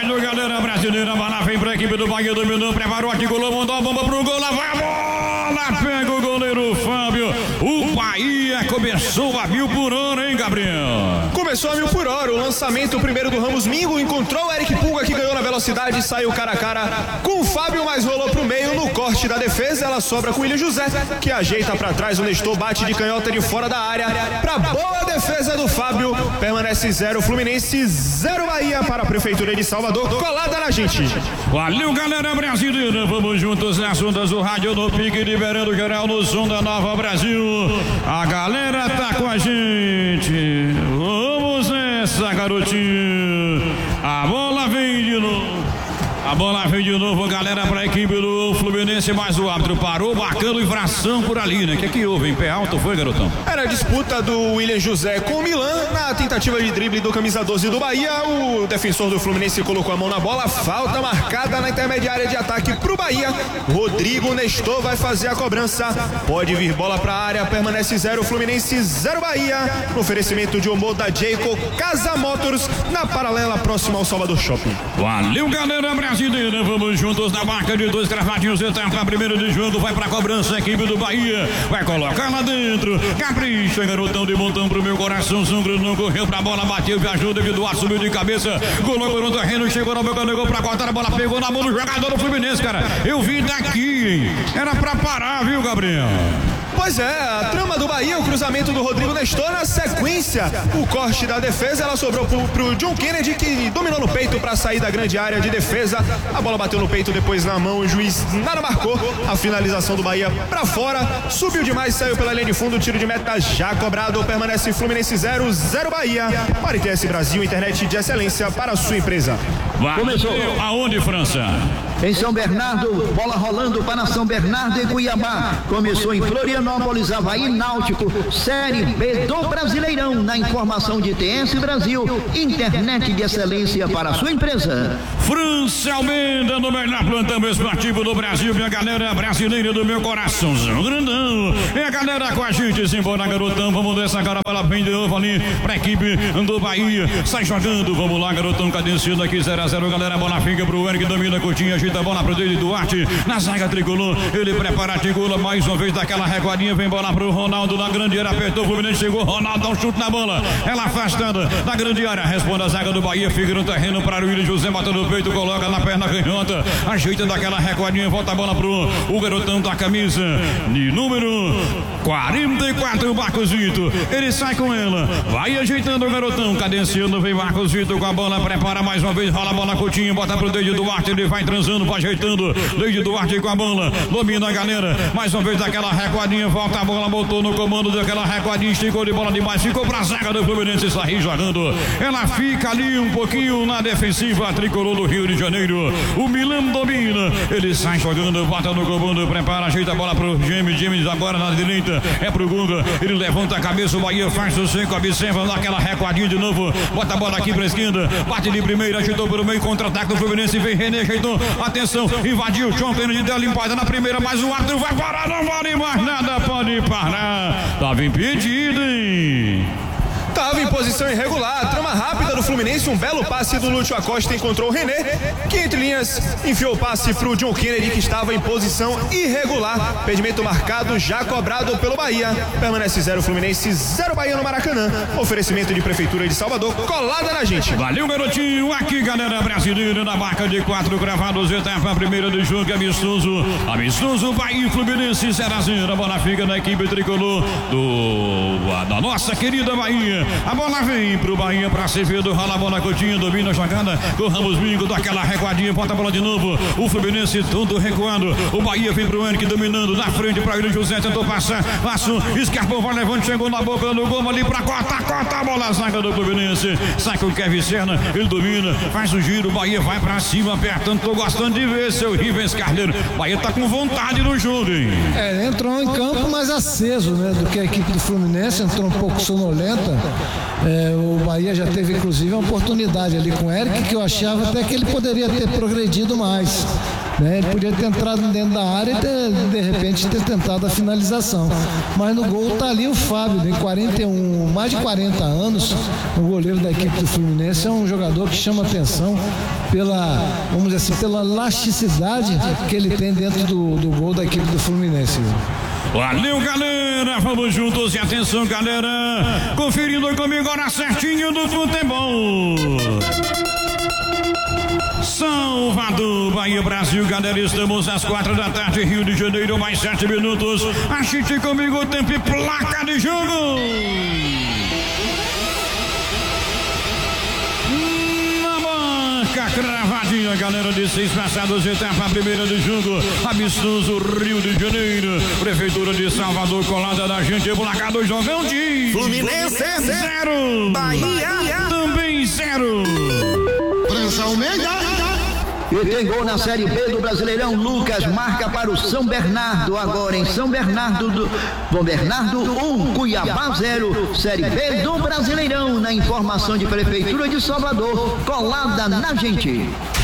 valendo, galera brasileira. Bola vem pra equipe do Bahia, dominou, preparou, articulou, mandou a bomba pro gol. Lá vai a bola, pega o goleiro Fábio. O Bahia começou a 1000 por hora, hein, Gabriel? Começou a 1000 por hora. O lançamento primeiro do Ramos Mingo encontrou o Eric Pulga, que ganhou na velocidade, saiu cara a cara com o Fábio, mas rolou pro meio no corte da defesa. Ela sobra com o William José, que ajeita pra trás. O Nestor bate de canhota de fora da área pra boa defesa do Fábio. Permanece 0 Fluminense, 0 Bahia para a Prefeitura de Salvador. Colada na gente. Valeu, galera brasileira. Vamos juntos nas ondas do rádio no pique, liberando geral no som da Nova Brasil. A galera tá com a gente. Vamos nessa, garotinho. A bola vem de novo. A bola vem de novo, galera, para a equipe do Fluminense, mas o árbitro parou, marcando infração por ali, né? O que houve? Em pé alto foi, garotão? Era a disputa do William José com o Milan, na tentativa de drible do camisa 12 do Bahia. O defensor do Fluminense colocou a mão na bola, falta marcada na intermediária de ataque pro Bahia. Rodrigo Nestor vai fazer a cobrança, pode vir bola pra área, permanece 0 Fluminense, 0 Bahia. No oferecimento de Omoda Jayco Casa Motors, na paralela próxima ao Salvador Shopping. Valeu, galera brasileira. Vamos juntos na marca de 2 cravadinhos. Etapa primeiro de jogo, vai pra cobrança a equipe do Bahia, vai colocar lá dentro, capricha, garotão de montão pro meu coração. Sangro não correu pra bola, bateu, viajou, devido ao subiu de cabeça, colocou no terreno, chegou na boca, negou pra cortar a bola, pegou na mão do jogador do Fluminense, cara. Eu vi daqui, hein? Era pra parar, viu, Gabriel? Pois é, a trama do Bahia, o cruzamento do Rodrigo Nestor, na sequência, o corte da defesa, ela sobrou pro John Kennedy, que dominou no peito para sair da grande área de defesa. A bola bateu no peito, depois na mão, o juiz nada marcou. A finalização do Bahia para fora, subiu demais, saiu pela linha de fundo, tiro de meta já cobrado, permanece Fluminense 0, 0 Bahia. Para ITS Brasil, internet de excelência para a sua empresa. Começou. Aonde, França? Em São Bernardo, bola rolando para São Bernardo e Cuiabá. Começou em Florianópolis, Avaí Náutico, Série B do Brasileirão. Na informação de TS Brasil, internet de excelência para a sua empresa. França Almeida, no melhor plantão esportivo do Brasil. Minha galera brasileira do meu coraçãozão grandão. E a galera com a gente, simbora, garotão. Vamos dessa cara para bem de novo ali para a equipe do Bahia. Sai jogando, vamos lá, garotão, cadenciando aqui 0-0, galera. Bola fica pro Eric, domina, Coutinho, ajeita a bola pro Deide Duarte, na zaga tricolor, ele prepara, articula mais uma vez daquela reguadinha, vem bola pro Ronaldo na grande área, apertou, o Fluminense chegou, Ronaldo dá um chute na bola, ela afastada da grande área, responde a zaga do Bahia, fica no terreno para o William José, bota no peito, coloca na perna canhota, ajeita daquela reguadinha, volta a bola pro o garotão da camisa de número 44, o Marcos Vitor, ele sai com ela, vai ajeitando o garotão, cadenciando, vem Marcos Vitor com a bola, prepara mais uma vez, rola a bola, Coutinho, bota pro Deide Duarte, ele vai transando, vai ajeitando, Deide Duarte com a bola, domina a galera, mais uma vez daquela recuadinha, volta a bola, botou no comando daquela recuadinha, esticou de bola demais, ficou pra zaga do Fluminense, sair jogando, ela fica ali um pouquinho na defensiva, tricolor do Rio de Janeiro, o Milan domina, ele sai jogando, bota no comando, prepara, ajeita a bola pro James agora na direita, é pro Gunga, ele levanta a cabeça, o Bahia faz o seco, observa naquela recuadinha de novo, bota a bola aqui pra esquerda, bate de primeira, ajeitou pelo meio, contra-ataque do Fluminense, vem René, ajeitou, atenção, invadiu, John Kennedy deu limpada na primeira, mas o árbitro vai parar, não vale mais nada, pode parar, tava impedido, hein? Estava em posição irregular, trama rápida do Fluminense, um belo passe do Lúcio Acosta, encontrou o René, que entre linhas enfiou o passe para o John Kennedy, que estava em posição irregular, impedimento marcado, já cobrado pelo Bahia, permanece 0 Fluminense, 0 Bahia no Maracanã, oferecimento de Prefeitura de Salvador, colada na gente. Valeu, garotinho, aqui galera brasileira, na marca de 4 cravados, etapa primeira do jogo, amistoso, Bahia e Fluminense, 0-0, a bola fica na equipe tricolor da nossa querida Bahia. A bola vem pro Bahia, pra Acevedo, rola a bola, Coutinho, domina a jogada com Ramos Mingo, dá aquela recuadinha, bota a bola de novo, o Fluminense todo recuado, o Bahia vem pro Henrique dominando, na frente pra William José, tentou passar, passou, escarpou, vai levando, chegou na boca do gol ali pra corta a bola, a zaga do Fluminense, sai com o Kevin Serna, ele domina, faz o giro, o Bahia vai pra cima, apertando, tô gostando de ver seu Rivens Carneiro, o Bahia tá com vontade no jogo, hein? Entrou em campo mais aceso, né, do que a equipe do Fluminense, entrou um pouco sonolenta. O Bahia já teve inclusive uma oportunidade ali com o Eric, que eu achava até que ele poderia ter progredido mais. né? Ele podia ter entrado dentro da área e de repente ter tentado a finalização. Mas no gol tá ali o Fábio, tem mais de 40 anos, o goleiro da equipe do Fluminense. É um jogador que chama atenção pela, vamos dizer assim, pela elasticidade que ele tem dentro do gol da equipe do Fluminense. Valeu, galera, vamos juntos e atenção, galera, conferindo comigo agora certinho do futebol. Salvador, Bahia, Brasil, galera, estamos às 4 da tarde, Rio de Janeiro, mais 7 minutos. Assiste comigo o tempo e placa de jogo. Na banca, cravadinha, galera, de 6 passados, etapa primeira de jogo. Amistoso, Rio de Janeiro, Prefeitura de Salvador, colada da gente, placa do jogão de Fluminense 0, Bahia também 0. Prensa Almeida. E tem gol na Série B do Brasileirão. Lucas marca para o São Bernardo. Agora em São Bernardo, Bom Bernardo 1, Cuiabá 0. Série B do Brasileirão. Na informação de Prefeitura de Salvador, colada na gente.